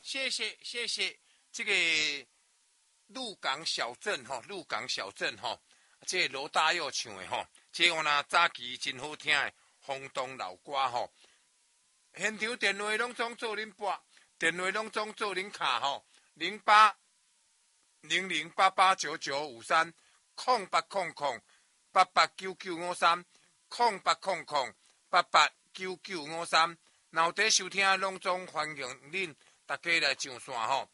谢谢这个鹿港小镇吼，鹿港小镇吼，这罗大佑唱的吼，这我那早期真好听的风动老歌吼。现场电话拢总做恁拨，电话拢总做恁卡吼08008899530800889953，然后伫收听拢总欢迎恁大家来上线吼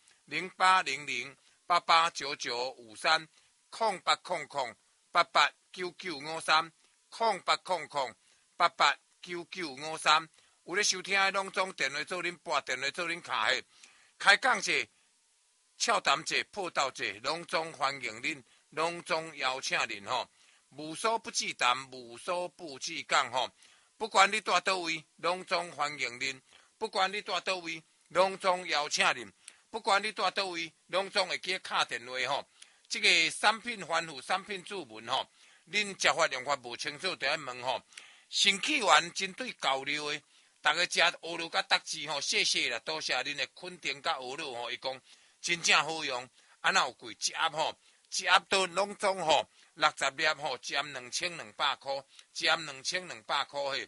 08008899530800889953。有咧收听的拢总电话做恁拨，电话做恁卡的，开讲者、俏谈者、破道者，拢总欢迎恁，拢总邀请恁吼。无所不至谈，无所不至讲吼。不管你住倒位，拢总欢迎恁；不管你住倒位，拢总邀请恁；不管你住倒位，拢总会记敲电话吼。这个产品吩咐、产品注文吼，恁食法用法无清楚，就要问吼。新起源针对交流的。大家食蚵螺甲竹子吼，谢谢啦，多谢恁的肯定甲蚵螺吼，伊讲真正好用，哪有贵？一盒吼，一盒都拢总吼，60粒吼，一盒2200块，一盒2200块嘿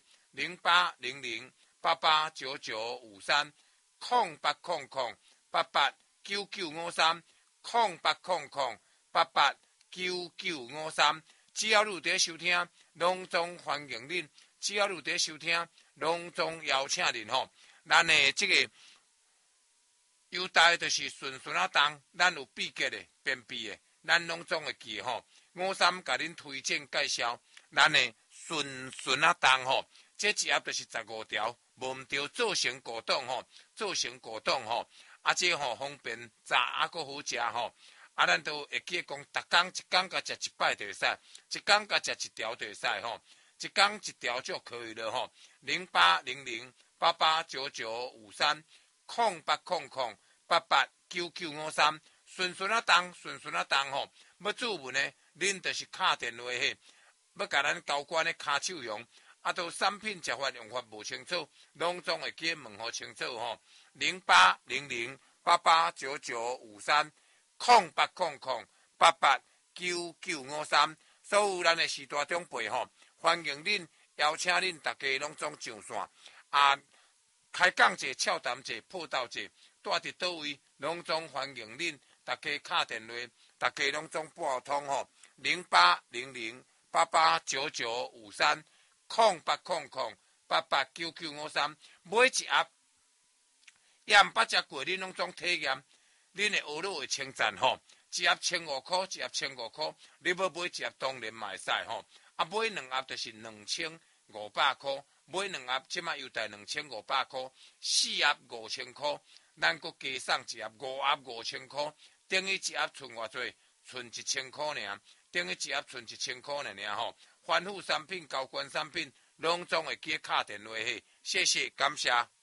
，0800889953，0800889953，只要有伫收听，拢总欢迎恁，只要有伫收听。拢总邀请恁吼，咱的这个优待就是顺啊当，咱有秘诀的、便秘的，咱拢总会记吼。53甲恁推荐介绍，咱的顺啊当吼，这一盒就是15条，无毋对，做成果冻吼，做成果冻吼，这吼方便炸，阁好食吼。咱都会记讲，逐工一工甲食一摆就会使，一工甲食一条就会使吼。一工一条就可以了吼，0800889953，0800889953，顺啊当，顺啊当吼。要注文呢，恁就是敲电话嘿，要甲咱交关的骹手用，都产品食法用法无清楚，拢总会记问好清楚吼，0800889953，0800889953，所有咱的时代长辈吼。欢迎恁，邀请恁大家拢总上线开讲者、俏谈者、破道者，住伫倒位，拢总欢迎恁，大家敲电话，大家拢总拨通吼，0800889953，0800889953，每一盒也毋捌食过，恁拢总体验，恁的蚵螺会称赞吼，一盒1500块，一盒1500块，你要买一盒当然嘛会使吼。买2盒就是2500块，买2盒即卖优待2500块，4盒5000块，咱阁加送一盒5盒5000块，等于一盒剩偌济？剩1000块尔，等于一盒剩1000块尔吼。反复产品、交关产品，拢总会记敲电话嘿，谢谢，感谢。